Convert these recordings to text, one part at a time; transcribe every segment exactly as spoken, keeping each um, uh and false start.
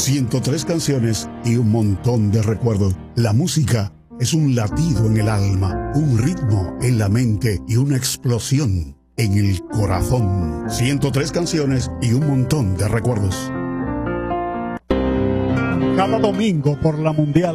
ciento tres canciones y un montón de recuerdos. La música es un latido en el alma, un ritmo en la mente y una explosión en el corazón. ciento tres canciones y un montón de recuerdos. Cada domingo por la Mundial.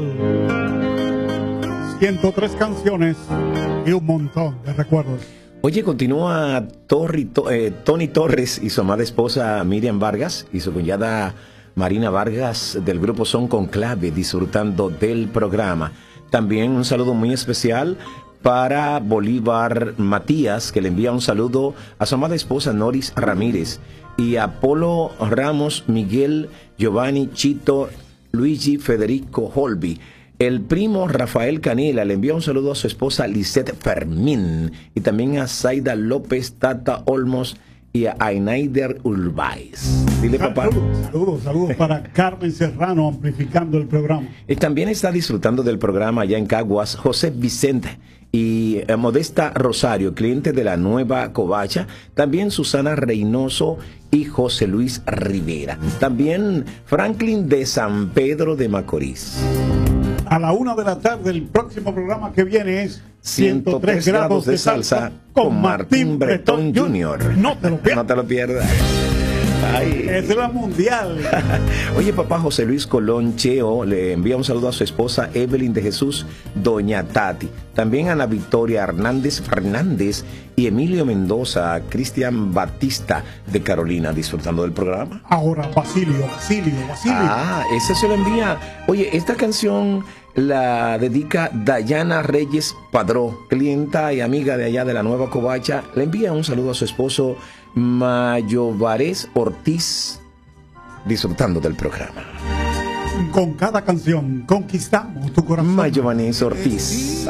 ciento tres canciones y un montón de recuerdos. Oye, continúa Torri, to, eh, Tony Torres y su amada esposa Miriam Vargas y su cuñada Marina Vargas del grupo Son Conclave disfrutando del programa. También un saludo muy especial para Bolívar Matías, que le envía un saludo a su amada esposa Noris Ramírez, y a Polo Ramos, Miguel, Giovanni, Chito, Luigi, Federico Holby. El primo Rafael Canela le envía un saludo a su esposa Lisette Fermín, y también a Zaida López, Tata Olmos y a Ainaider Urbáez. Dile, papá. Saludos, saludos, saludos para Carmen Serrano, amplificando el programa. Y también está disfrutando del programa allá en Caguas José Vicente y eh, Modesta Rosario, cliente de la Nueva Covacha. También Susana Reynoso y José Luis Rivera. También Franklin de San Pedro de Macorís. A la una de la tarde, el próximo programa que viene es ciento tres grados de salsa con Martín Bretón junior No te lo pierdas. No te lo pierdas. Ay. Es la Mundial. Oye, papá José Luis Colón Cheo le envía un saludo a su esposa Evelyn de Jesús, doña Tati. También a Ana Victoria Hernández Fernández y Emilio Mendoza, Cristian Batista de Carolina, disfrutando del programa. Ahora, Basilio, Basilio, Basilio. Ah, ese se lo envía. Oye, esta canción la dedica Dayana Reyes Padró, clienta y amiga de allá de la Nueva Covacha. Le envía un saludo a su esposo Mayovarés Ortiz, disfrutando del programa. Con cada canción conquistamos tu corazón. Mayovarés Ortiz.